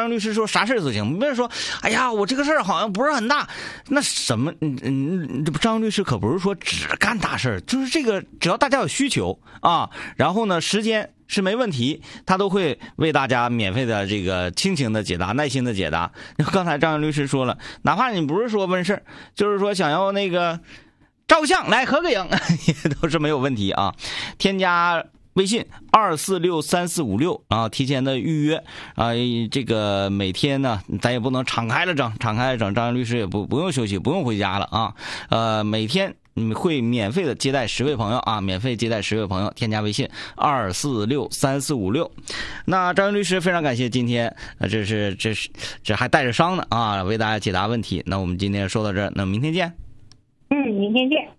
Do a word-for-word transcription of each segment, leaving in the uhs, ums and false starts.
张律师说啥事儿都行，别说哎呀我这个事儿好像不是很大，那什么嗯嗯，这张律师可不是说只干大事儿，就是这个只要大家有需求啊，然后呢时间是没问题，他都会为大家免费的这个倾情的解答，耐心的解答。刚才张律师说了，哪怕你不是说问事儿，就是说想要那个照相来合个影也都是没有问题啊。添加微信二四六三四五六啊，提前的预约啊，这个每天呢咱也不能敞开了整，敞开了整，张律师也不不用休息，不用回家了啊。呃，每天会免费的接待十位朋友啊，免费接待十位朋友，添加微信二四六三四五六。那张律师非常感谢今天，呃，这是这是这还带着伤呢啊，为大家解答问题。那我们今天说到这儿，那明天见。 嗯，明天见。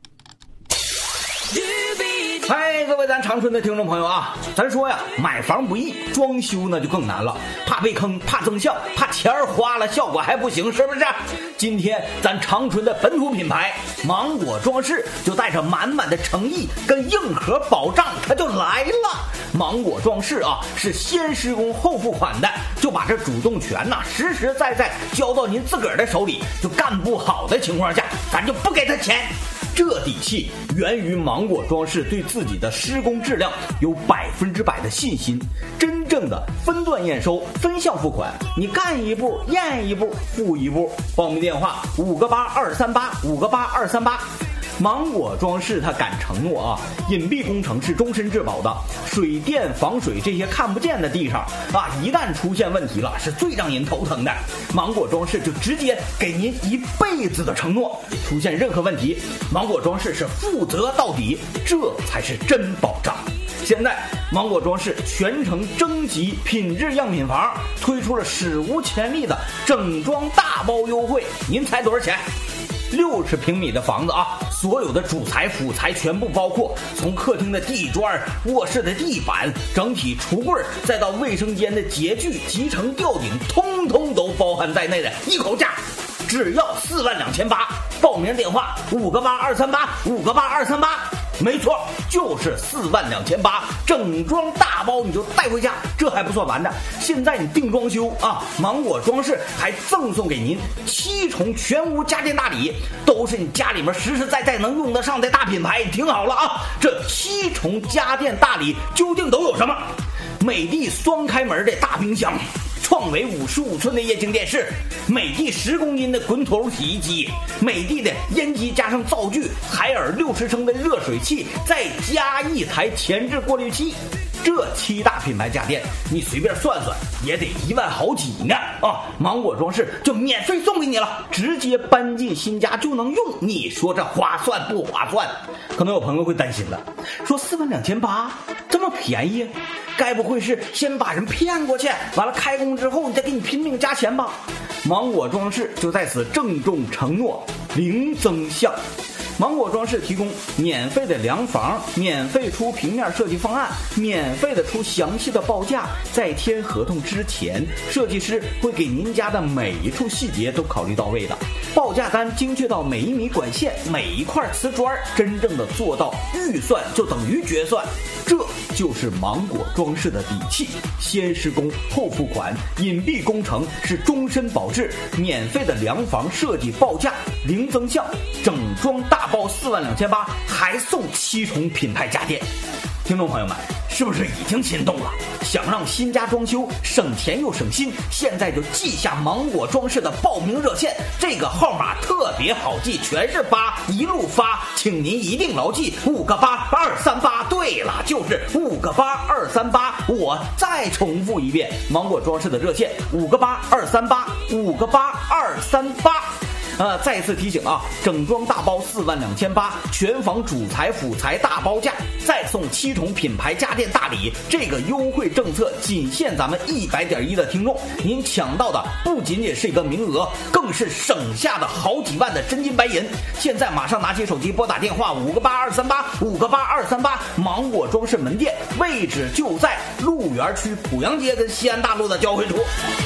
嗨，各位咱长春的听众朋友啊，咱说呀，买房不易，装修呢就更难了，怕被坑，怕增效，怕钱儿花了效果还不行，是不是？今天咱长春的本土品牌芒果装饰就带着满满的诚意跟硬核保障，它就来了。芒果装饰啊，是先施工后付款的，就把这主动权呐、啊、实实在在交到您自个儿的手里，就干不好的情况下，咱就不给他钱。这底气源于芒果装饰对自己的施工质量有百分之百的信心，真正的分段验收、分项付款，你干一步验一步付一步。报名电话五个八二三八五个八二三八。芒果装饰它敢承诺啊，隐蔽工程是终身质保的，水电防水这些看不见的地方啊，一旦出现问题了，是最让人头疼的。芒果装饰就直接给您一辈子的承诺，出现任何问题，芒果装饰是负责到底，这才是真保障。现在芒果装饰全程征集品质样品房，推出了史无前例的整装大包优惠，您猜多少钱？六十平米的房子啊，所有的主材辅材全部包括，从客厅的地砖、卧室的地板、整体橱柜，再到卫生间的洁具、集成吊顶，通通都包含在内的一口价，只要四万两千八。报名电话五个八二三八五个八二三八。没错，就是四万两千八，整装大包你就带回家。这还不算完的，现在你订装修啊，芒果装饰还赠送给您七重全屋家电大礼，都是你家里面实实在在能用得上的大品牌。听好了啊，这七重家电大礼究竟都有什么？美的双开门的大冰箱，创维五十五寸的液晶电视，美的十公斤的滚筒洗衣机，美的的烟机加上灶具，海尔六十升的热水器，再加一台前置过滤器。这七大品牌家电，你随便算算也得一万好几呢啊！芒果装饰就免费送给你了，直接搬进新家就能用。你说这划算不划算？可能有朋友会担心了，说四万两千八这么便宜，该不会是先把人骗过去，完了开工之后你再给你拼命加钱吧？芒果装饰就在此郑重承诺，零增项。芒果装饰提供免费的量房，免费出平面设计方案，免费的出详细的报价。在签合同之前，设计师会给您家的每一处细节都考虑到位的，报价单精确到每一米管线、每一块瓷砖，真正的做到预算就等于决算。这就是芒果装饰的底气，先施工后付款，隐蔽工程是终身保质，免费的量房设计报价零增项，整装大包四万两千八，还送七重品牌家电。听众朋友们，是不是已经心动了？想让新家装修省钱又省心，现在就记下芒果装饰的报名热线，这个号码特别好记，全是八，一路发，请您一定牢记五个八二三八。对了，就是五个八二三八。我再重复一遍，芒果装饰的热线五个八二三八，五个八二三八。呃，再次提醒啊，整装大包四万两千八，全房主材辅材大包价，再送七重品牌家电大礼。这个优惠政策仅限咱们一百点一的听众，您抢到的不仅仅是一个名额，更是省下的好几万的真金白银。现在马上拿起手机拨打电话五个八二三八五个八二三八，芒果装饰门店位置就在鹿园区濮阳街跟西安大路的交汇处。